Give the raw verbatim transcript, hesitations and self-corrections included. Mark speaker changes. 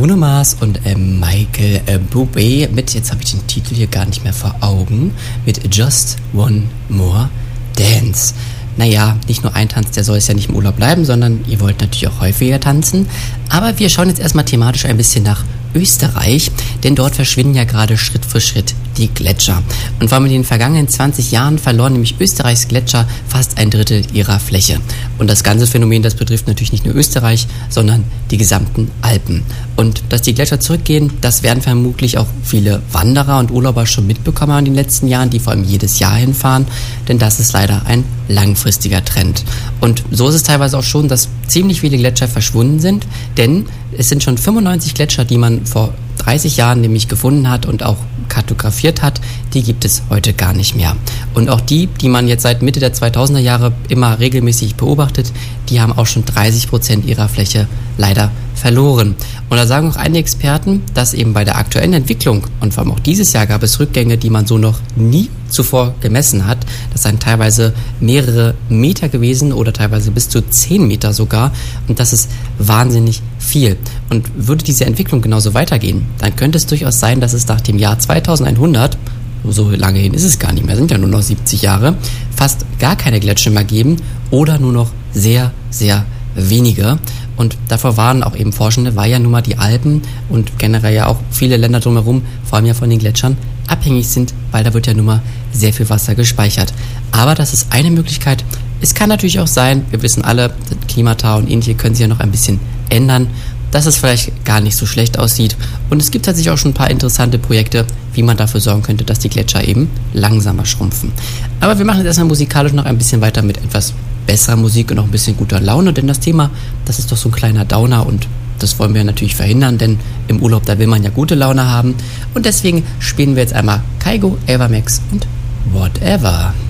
Speaker 1: Bruno Mars und äh, Michael äh, Bublé mit, jetzt habe ich den Titel hier gar nicht mehr vor Augen, mit Just One More Dance. Naja, nicht nur ein Tanz, der soll es ja nicht im Urlaub bleiben, sondern ihr wollt natürlich auch häufiger tanzen. Aber wir schauen jetzt erstmal thematisch ein bisschen nach Österreich, denn dort verschwinden ja gerade Schritt für Schritt die Gletscher. Und vor allem in den vergangenen zwanzig Jahren verloren nämlich Österreichs Gletscher fast ein Drittel ihrer Fläche. Und das ganze Phänomen, das betrifft natürlich nicht nur Österreich, sondern die gesamten Alpen. Und dass die Gletscher zurückgehen, das werden vermutlich auch viele Wanderer und Urlauber schon mitbekommen in den letzten Jahren, die vor allem jedes Jahr hinfahren, denn das ist leider ein langfristiger Trend. Und so ist es teilweise auch schon, dass ziemlich viele Gletscher verschwunden sind, denn es sind schon fünfundneunzig Gletscher, die man vor dreißig Jahren nämlich gefunden hat und auch kartografiert hat, die gibt es heute gar nicht mehr. Und auch die, die man jetzt seit Mitte der zweitausender Jahre immer regelmäßig beobachtet, die haben auch schon dreißig Prozent ihrer Fläche leider verloren. Und da sagen auch einige Experten, dass eben bei der aktuellen Entwicklung, und vor allem auch dieses Jahr gab es Rückgänge, die man so noch nie zuvor gemessen hat. Das seien teilweise mehrere Meter gewesen oder teilweise bis zu zehn Meter sogar. Und das ist wahnsinnig viel. Und würde diese Entwicklung genauso weitergehen, dann könnte es durchaus sein, dass es nach dem Jahr zweitausendeinhundert, so lange hin ist es gar nicht mehr, sind ja nur noch siebzig Jahre, fast gar keine Gletscher mehr geben oder nur noch sehr, sehr wenige. Und davor warnen auch eben Forschende, weil ja nun mal die Alpen und generell ja auch viele Länder drumherum, vor allem ja von den Gletschern, abhängig sind, weil da wird ja nun mal sehr viel Wasser gespeichert. Aber das ist eine Möglichkeit. Es kann natürlich auch sein, wir wissen alle, Klimata und ähnliche können sich ja noch ein bisschen ändern, dass es vielleicht gar nicht so schlecht aussieht. Und es gibt tatsächlich auch schon ein paar interessante Projekte, wie man dafür sorgen könnte, dass die Gletscher eben langsamer schrumpfen. Aber wir machen jetzt erstmal musikalisch noch ein bisschen weiter mit etwas besserer Musik und auch ein bisschen guter Laune, denn das Thema, das ist doch so ein kleiner Downer und das wollen wir natürlich verhindern, denn im Urlaub, da will man ja gute Laune haben. Und deswegen spielen wir jetzt einmal Kygo, Evermax und Whatever.